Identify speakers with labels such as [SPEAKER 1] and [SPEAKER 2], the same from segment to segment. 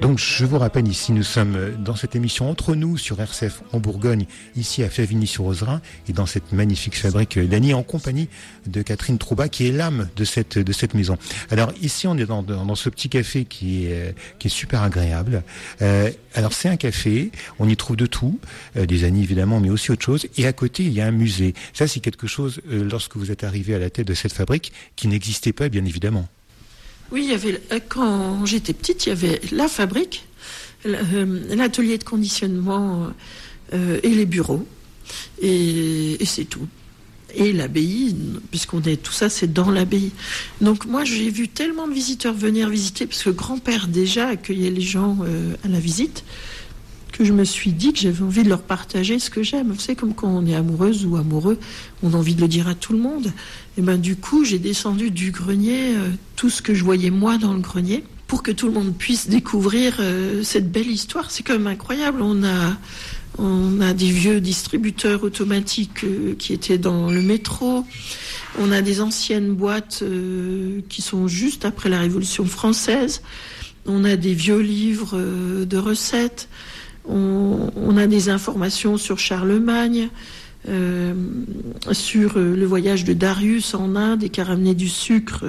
[SPEAKER 1] Donc je vous rappelle ici, nous sommes dans cette émission Entre nous sur RCF en Bourgogne, ici à Flavigny-sur-Ozerain, et dans cette magnifique fabrique d'Annie en compagnie de Catherine Troubat qui est l'âme de cette maison. Alors ici on est dans ce petit café qui est super agréable. Alors c'est un café, on y trouve de tout, des Annie évidemment, mais aussi autre chose. Et à côté il y a un musée. Ça c'est quelque chose lorsque vous êtes arrivé à la tête de cette fabrique qui n'existait pas bien évidemment.
[SPEAKER 2] Oui, il y avait, quand j'étais petite, il y avait la fabrique, l'atelier de conditionnement et les bureaux, et c'est tout. Et l'abbaye, puisqu'on est tout ça, c'est dans l'abbaye. Donc moi, j'ai vu tellement de visiteurs venir visiter, parce que grand-père déjà accueillait les gens à la visite, que je me suis dit que j'avais envie de leur partager ce que j'aime. Vous savez, comme quand on est amoureuse ou amoureux, on a envie de le dire à tout le monde. Et ben du coup, j'ai descendu du grenier tout ce que je voyais moi dans le grenier, pour que tout le monde puisse découvrir cette belle histoire. C'est quand même incroyable. On a des vieux distributeurs automatiques qui étaient dans le métro. On a des anciennes boîtes qui sont juste après la Révolution française. On a des vieux livres de recettes. On a des informations sur Charlemagne, sur le voyage de Darius en Inde et qui a ramené du sucre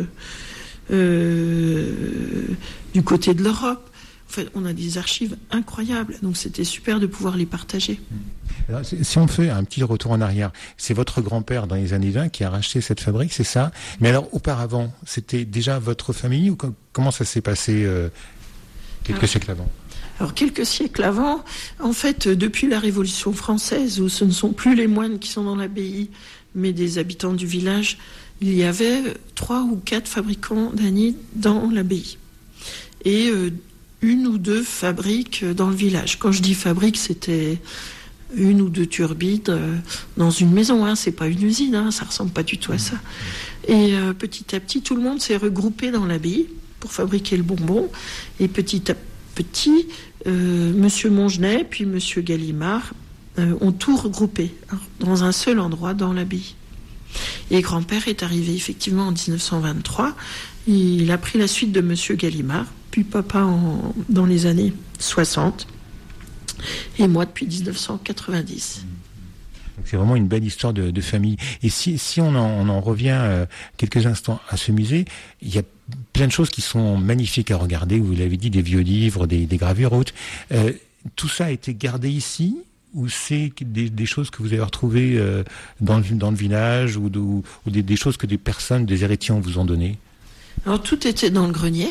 [SPEAKER 2] du côté de l'Europe. En fait, on a des archives incroyables, donc c'était super de pouvoir les partager.
[SPEAKER 1] Alors, si on fait un petit retour en arrière, c'est votre grand-père dans les années 20 qui a racheté cette fabrique, c'est ça? Mais alors auparavant, c'était déjà votre famille ou comment ça s'est passé quelques siècles avant?
[SPEAKER 2] Alors, quelques siècles avant, en fait, depuis la Révolution française, où ce ne sont plus les moines qui sont dans l'abbaye, mais des habitants du village, il y avait 3 ou 4 fabricants d'Annie dans l'abbaye. Et 1 ou 2 fabriques dans le village. Quand je dis fabrique, c'était 1 ou 2 turbines dans une maison. C'est pas une usine, ça ressemble pas du tout à ça. Et petit à petit, tout le monde s'est regroupé dans l'abbaye pour fabriquer le bonbon. Et petit à petit, Monsieur Mongenet puis Monsieur Gallimard ont tout regroupé dans un seul endroit dans l'abbaye. Et grand-père est arrivé effectivement en 1923. Il a pris la suite de Monsieur Gallimard, puis papa dans les années 60, et moi depuis 1990.
[SPEAKER 1] Donc c'est vraiment une belle histoire de famille. Et si on en revient quelques instants à ce musée, il y a plein de choses qui sont magnifiques à regarder. Vous l'avez dit, des vieux livres, des gravures hautes. Tout ça a été gardé ici ou c'est des choses que vous avez retrouvées dans le village ou des choses que des personnes, des héritiers vous ont données?
[SPEAKER 2] Alors tout était dans le grenier.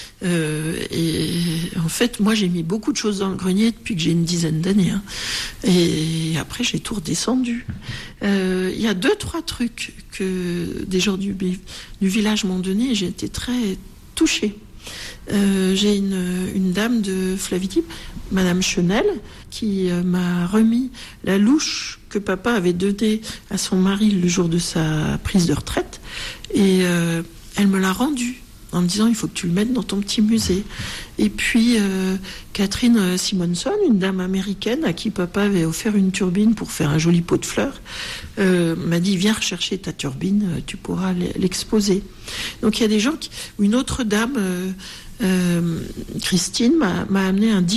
[SPEAKER 2] Et en fait, moi j'ai mis beaucoup de choses dans le grenier depuis que j'ai une dizaine d'années. Et après j'ai tout redescendu. Il y a 2-3 trucs que des gens du village m'ont donné et j'ai été très touchée. J'ai une dame de Flavigny, Madame Chenel, qui m'a remis la louche que papa avait donnée à son mari le jour de sa prise de retraite. Et elle me l'a rendue en me disant il faut que tu le mettes dans ton petit musée. Et puis Catherine Simonson, une dame américaine à qui papa avait offert une turbine pour faire un joli pot de fleurs, m'a dit viens rechercher ta turbine, tu pourras l'exposer. Donc il y a des gens une autre dame, Christine, m'a amené un